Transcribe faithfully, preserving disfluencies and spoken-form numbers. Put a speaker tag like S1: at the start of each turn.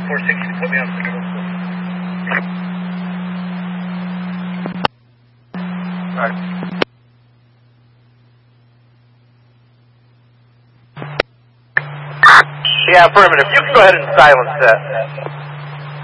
S1: four six, you put me on signal. Alright. Yeah, affirmative. You can go ahead and silence that.